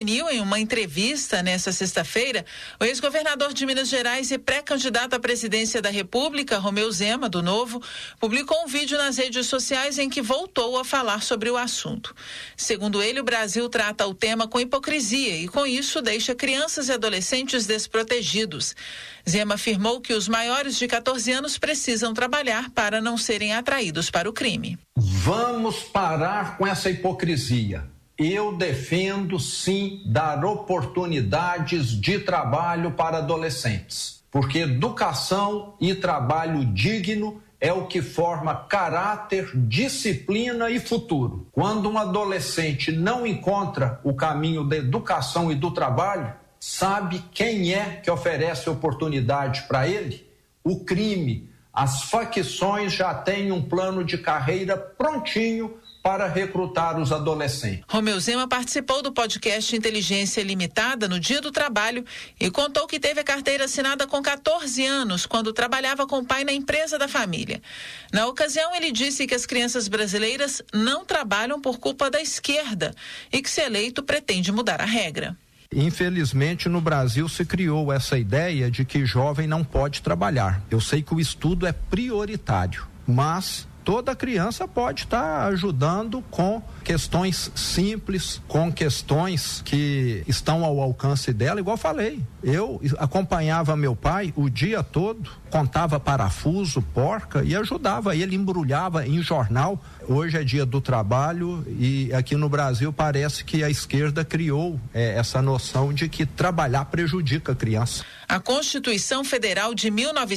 Juvenil, em uma entrevista nesta sexta-feira, o ex-governador de Minas Gerais e pré-candidato à presidência da República, Romeu Zema, do Novo, publicou um vídeo nas redes sociais em que voltou a falar sobre o assunto. Segundo ele, o Brasil trata o tema com hipocrisia e, com isso, deixa crianças e adolescentes desprotegidos. Zema afirmou que os maiores de 14 anos precisam trabalhar para não serem atraídos para o crime. Vamos parar com essa hipocrisia. Eu defendo, sim, dar oportunidades de trabalho para adolescentes, porque educação e trabalho digno é o que forma caráter, disciplina e futuro. Quando um adolescente não encontra o caminho da educação e do trabalho, sabe quem é que oferece oportunidade para ele? O crime. As facções já têm um plano de carreira prontinho para recrutar os adolescentes. Romeu Zema participou do podcast Inteligência Limitada no Dia do Trabalho e contou que teve a carteira assinada com 14 anos, quando trabalhava com o pai na empresa da família. Na ocasião, ele disse que as crianças brasileiras não trabalham por culpa da esquerda e que, se eleito, pretende mudar a regra. Infelizmente, no Brasil se criou essa ideia de que jovem não pode trabalhar. Eu sei que o estudo é prioritário, mas toda criança pode estar ajudando com questões simples, com questões que estão ao alcance dela, igual falei. Eu acompanhava meu pai o dia todo, contava parafuso, porca e ajudava. Ele embrulhava em jornal. Hoje é dia do trabalho e aqui no Brasil parece que a esquerda criou essa noção de que trabalhar prejudica a criança. A Constituição Federal de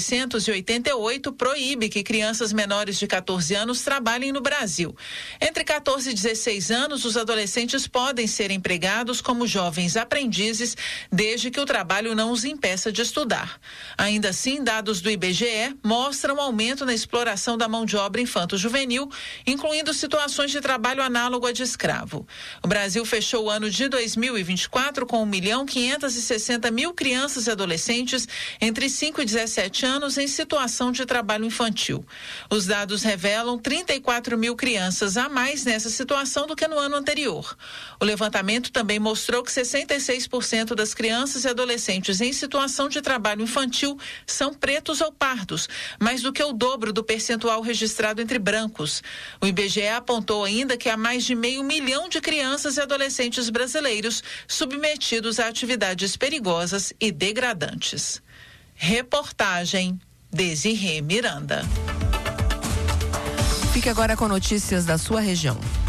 1988 proíbe que crianças menores de 14 anos trabalhem no Brasil. Entre 14 e 16 anos, os adolescentes podem ser empregados como jovens aprendizes, desde que o trabalho não os impeça de estudar. Ainda assim, dados do IBGE mostram um aumento na exploração da mão de obra infanto-juvenil, incluindo situações de trabalho análogo a de escravo. O Brasil fechou o ano de 2024 com 1.560.000 crianças e adolescentes entre 5 e 17 anos em situação de trabalho infantil. Os dados revelam 34.000 crianças a mais nessa situação do que no ano anterior. O levantamento também mostrou que 66% das crianças e adolescentes em situação de trabalho infantil são pretos ou pardos, mais do que o dobro do percentual registrado entre brancos. O IBGE apontou ainda que há mais de 500 mil de crianças e adolescentes brasileiros submetidos a atividades perigosas e degradantes. Reportagem Desirê Miranda. Fique agora com notícias da sua região.